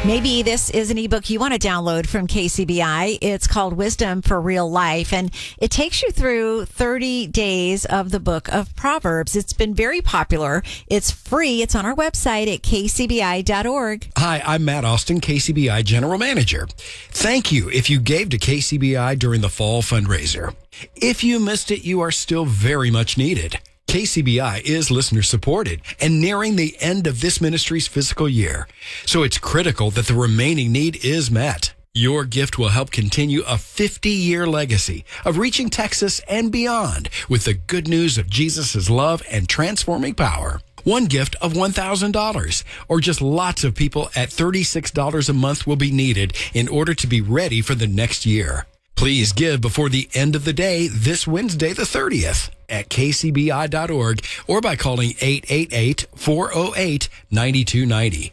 Maybe this is an ebook you want to download from KCBI. It's called Wisdom for Real Life, and it takes you through 30 days of the book of Proverbs. It's been very popular. It's free. It's on our website at kcbi.org. Hi, I'm Matt Austin, KCBI General Manager. Thank you if you gave to KCBI during the fall fundraiser. If you missed it, you are still very much needed. KCBI is listener supported and nearing the end of this ministry's fiscal year. So it's critical that the remaining need is met. Your gift will help continue a 50-year legacy of reaching Texas and beyond with the good news of Jesus' love and transforming power. One gift of $1,000 or just lots of people at $36 a month will be needed in order to be ready for the next year. Please give before the end of the day this Wednesday, the 30th at kcbi.org or by calling 888-408-9290,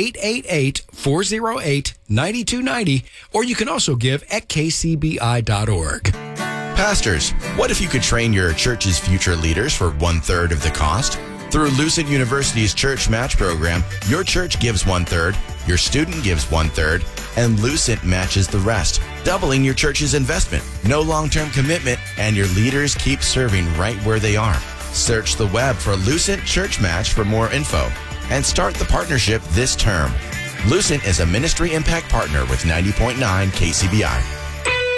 888-408-9290, or you can also give at kcbi.org. Pastors, what if you could train your church's future leaders for 1/3 of the cost? Through Lucent University's Church Match program, your church gives 1/3, your student gives 1/3, and Lucent matches the rest, doubling your church's investment. No long-term commitment, and your leaders keep serving right where they are. Search the web for Lucent Church Match for more info and start the partnership this term. Lucent is a ministry impact partner with 90.9 KCBI.